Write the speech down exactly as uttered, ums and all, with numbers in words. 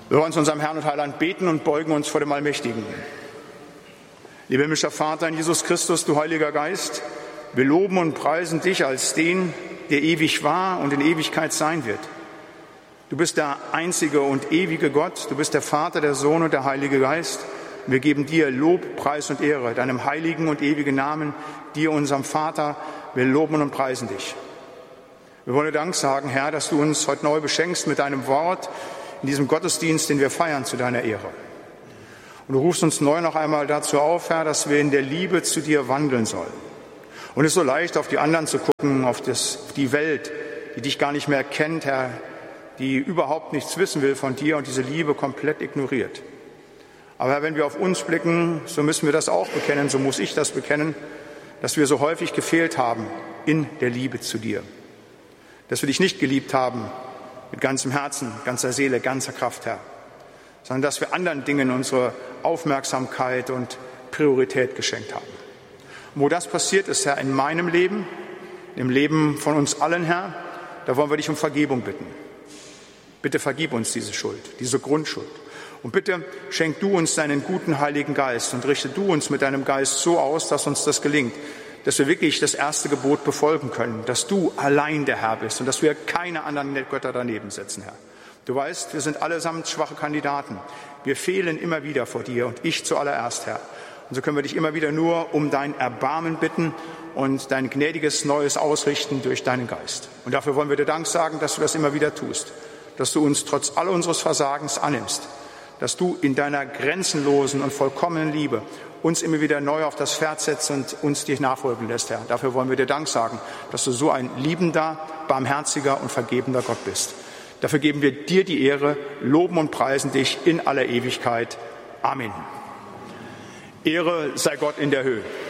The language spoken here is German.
Wir wollen zu unserem Herrn und Heiland beten und beugen uns vor dem Allmächtigen. Lieber himmlischer Vater in Jesus Christus, du Heiliger Geist, wir loben und preisen dich als den, der ewig war und in Ewigkeit sein wird. Du bist der einzige und ewige Gott, du bist der Vater, der Sohn und der Heilige Geist. Wir geben dir Lob, Preis und Ehre, deinem heiligen und ewigen Namen, dir, unserem Vater, wir loben und preisen dich. Wir wollen dir Dank sagen, Herr, dass du uns heute neu beschenkst mit deinem Wort in diesem Gottesdienst, den wir feiern zu deiner Ehre. Und du rufst uns neu noch einmal dazu auf, Herr, dass wir in der Liebe zu dir wandeln sollen. Und es ist so leicht, auf die anderen zu gucken, auf, das, auf die Welt, die dich gar nicht mehr kennt, Herr, die überhaupt nichts wissen will von dir und diese Liebe komplett ignoriert. Aber Herr, wenn wir auf uns blicken, so müssen wir das auch bekennen, so muss ich das bekennen, dass wir so häufig gefehlt haben in der Liebe zu dir. Dass wir dich nicht geliebt haben mit ganzem Herzen, ganzer Seele, ganzer Kraft, Herr, sondern dass wir anderen Dingen unsere Aufmerksamkeit und Priorität geschenkt haben. Und wo das passiert ist, Herr, in meinem Leben, im Leben von uns allen, Herr, da wollen wir dich um Vergebung bitten. Bitte vergib uns diese Schuld, diese Grundschuld. Und bitte schenk du uns deinen guten Heiligen Geist und richte du uns mit deinem Geist so aus, dass uns das gelingt, dass wir wirklich das erste Gebot befolgen können, dass du allein der Herr bist und dass wir keine anderen Götter daneben setzen, Herr. Du weißt, wir sind allesamt schwache Kandidaten. Wir fehlen immer wieder vor dir und ich zuallererst, Herr. Und so können wir dich immer wieder nur um dein Erbarmen bitten und dein gnädiges Neues ausrichten durch deinen Geist. Und dafür wollen wir dir Dank sagen, dass du das immer wieder tust, dass du uns trotz all unseres Versagens annimmst, dass du in deiner grenzenlosen und vollkommenen Liebe uns immer wieder neu auf das Pferd setzt und uns dich nachfolgen lässt, Herr. Dafür wollen wir dir Dank sagen, dass du so ein liebender, barmherziger und vergebender Gott bist. Dafür geben wir dir die Ehre, loben und preisen dich in aller Ewigkeit. Amen. Ehre sei Gott in der Höhe.